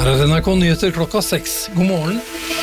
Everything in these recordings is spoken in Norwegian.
Her NRK Nyheter klokka 6. God morgen.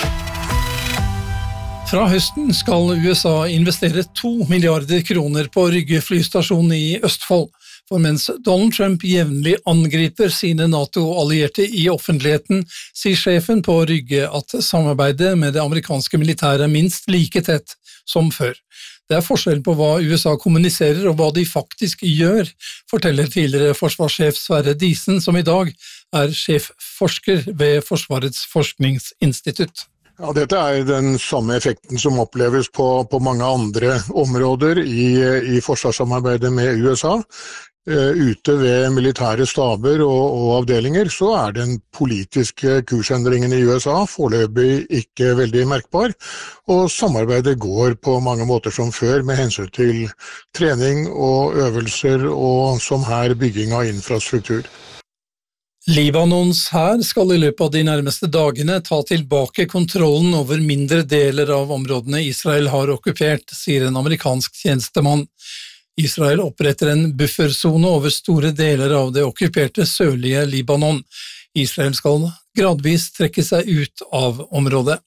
Fra høsten skal USA investere 2 milliarder kroner på Rygge flystasjon i Østfold, for mens Donald Trump jevnlig angriper sine NATO-allierte i offentligheten, sier sjefen på Rygge at samarbeidet med det amerikanske militæret er minst like tett som før. Det er forskjell på hva USA kommuniserer og hva de faktisk gjør, forteller tidligere forsvarssjef Sverre Diesen, som i dag er sjefforsker ved Forsvarets forskningsinstitutt. Ja, dette er den samme effekten som oppleves på mange andre områder i forsvarssamarbeidet med USA. Ute ved militære staber og avdelinger så er den politiske kursendringen i USA foreløpig ikke veldig merkbar, og samarbeidet går på mange måter som før med hensyn til trening og øvelser og som her bygging av infrastruktur. Libanons hær skal i løpet av de nærmeste dagene ta tilbake kontrollen over mindre deler av områdene Israel har okkupert, sier en amerikansk tjenestemann. Israel oppretter en buffersone over store deler av det okkuperte sørlige Libanon. Israel skal gradvis trekke seg ut av området.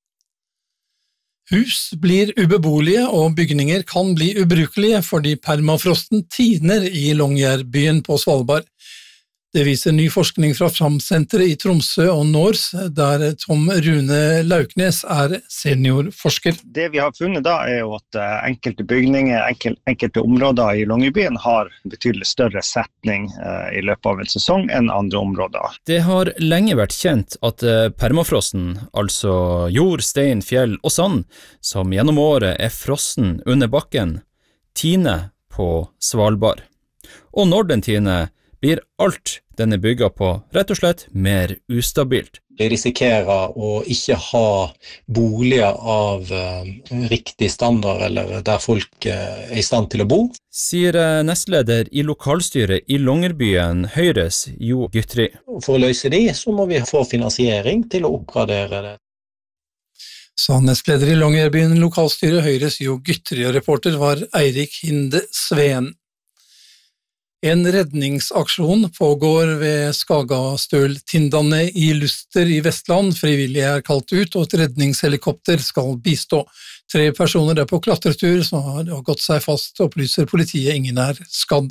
Hus blir ubeboelige og bygninger kan bli ubrukelige fordi permafrosten tiner i Longyearbyen på Svalbard. Det viser ny forskning fra Framsenteret i Tromsø og NORS, der Tom Rune Lauknes er seniorforsker. Det vi har funnet da er jo at enkelte bygninger, enkelte områder i Longyearbyen har betydelig større setning i løpet av en sesong enn andre områder. Det har lenge vært kjent at permafrosten, altså jord, stein, fjell og sand, som gjennom året er frossen under bakken, tiner på Svalbard. Og når den tiner, blir alt den er bygget på rett og slett mer ustabilt. Vi risikerer å ikke ha boliger av riktig standard eller der folk er i stand til å bo. Sier nestleder i lokalstyret i Longyearbyen, Høyres Jo Gytri. For å løse det så må vi få finansiering til å oppgradere det. Sa nestleder i Longyearbyen lokalstyret Høyres Jo Gytri, og reporter var Eirik Hinde Sveen. En redningsaksjon pågår ved Skagastøl-Tindane i Luster i Vestland. Frivillige er kalt ut, og et redningshelikopter skal bistå. 3 personer er på klatretur som har gått seg fast, opplyser politiet. Ingen er skadd.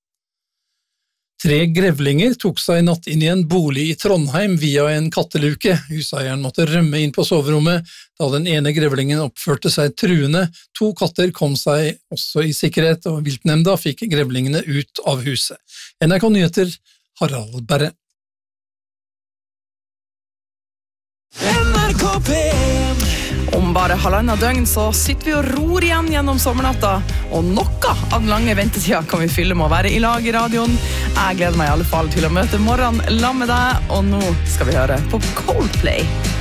3 grevlinger tok seg i natt inn i en bolig i Trondheim via en katteluke. Huseieren måtte rømme inn på soverommet da den ene grevlingen oppførte seg truende. 2 katter kom seg også i sikkerhet, og viltnemnda fikk grevlingene ut av huset. NRK Nyheter, Harald Berre. NRK P1. Om bare halvannet døgn så sitter vi og ror igjen gjennom sommernatta, og noe av den lange ventetida kan vi fylle med å være i lag i radioen. Jeg gleder meg i alle fall til å møte morgenen sammen med deg, og nå skal vi høre på Coldplay.